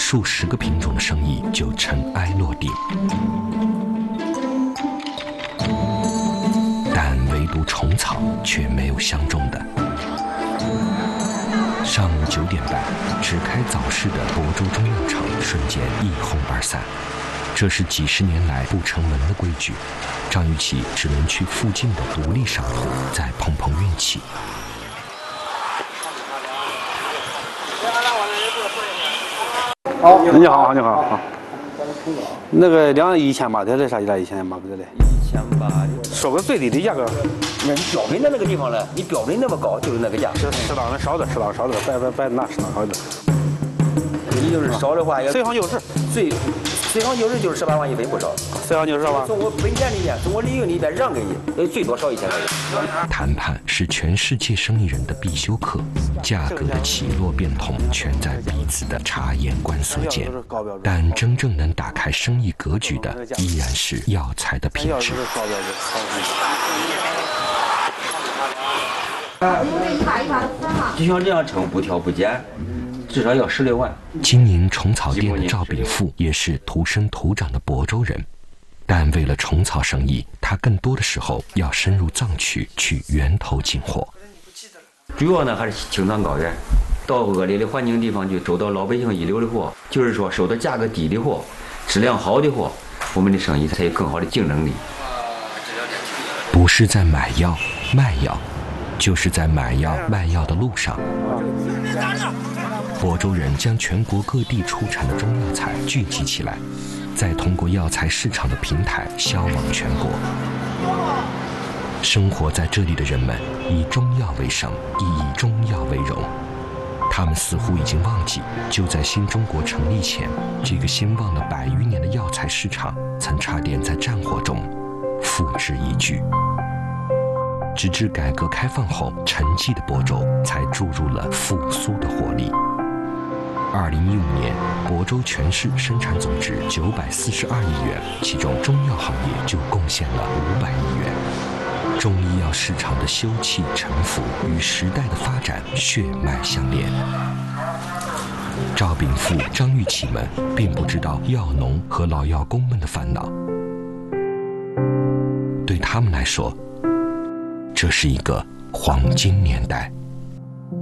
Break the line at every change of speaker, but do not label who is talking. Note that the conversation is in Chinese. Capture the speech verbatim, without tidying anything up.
数十个品种的生意就尘埃落定。但唯独虫草却没有相中的。上午九点半，只开早市的亳州中药厂瞬间一哄而散。这是几十年来不成文的规矩，张玉琪只能去附近的独立商铺再碰碰运气。
好，你好，你好，好。那个两一千八，这是啥价？一千八不是的。
一千八，
说个最低的价格。
那你标准的那个地方呢？你标准那么高，就是那个价。
适适当的少的，适当少的，别别别拿适当少的。
你就是少的话，要
随行就市，
随随行就市就是十八万一分不少。
随行就是吧？
从我本钱里面，从我利润里面让给你，呃，最多少一千块钱。
谈判是全世界生意人的必修课，价格的起落变动全在彼此的察言观色间。但真正能打开生意格局的，依然是药材的品质。
就像这样称，不挑不拣，至少要十六万。
经营虫草店的赵炳富也是土生土长的亳州人，但为了虫草生意，他更多的时候要深入藏区去源头进货。
主要呢还是青藏高原，到恶劣的环境地方去收到老百姓一流的货，就是说收到价格低的货，质量好的货，我们的生意才有更好的竞争力。
不是在买药卖药，就是在买药卖药的路上。亳州人将全国各地出产的中药材聚集起来，再通过药材市场的平台销往全国。生活在这里的人们以中药为生，亦以中药为荣。他们似乎已经忘记，就在新中国成立前，这个兴旺了百余年的药材市场曾差点在战火中付之一炬。直至改革开放后，沉寂的亳州才注入了复苏的活力。二零一五年，亳州全市生产总值九百四十二亿元，其中中药行业就贡献了五百亿元。中医药市场的休憩沉浮与时代的发展血脉相连。赵炳富、张玉琪们并不知道药农和老药工们的烦恼，对他们来说，这是一个黄金年代。